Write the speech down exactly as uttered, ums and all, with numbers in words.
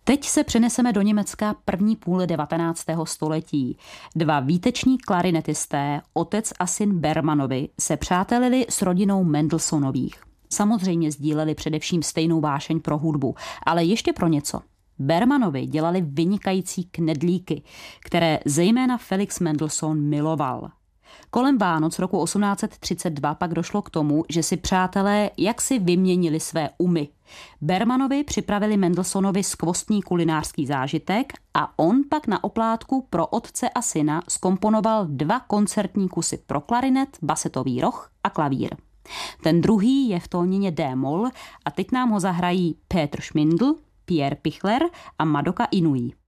Teď se přeneseme do Německa první půle devatenáctého století. Dva výteční klarinetisté, otec a syn Bermanovi, se přátelili s rodinou Mendelssohnových. Samozřejmě sdíleli především stejnou vášeň pro hudbu, ale ještě pro něco. Bermanovi dělali vynikající knedlíky, které zejména Felix Mendelssohn miloval. Kolem Vánoc roku osmnáct set třicet dva pak došlo k tomu, že si přátelé jaksi vyměnili své umy. Bermanovi připravili Mendelssohnovi skvostný kulinářský zážitek a on pak na oplátku pro otce a syna zkomponoval dva koncertní kusy pro klarinet, basetový roh a klavír. Ten druhý je v tónině D-moll a teď nám ho zahrají Petr Schmindl, Pierre Pichler a Madoka Inouye.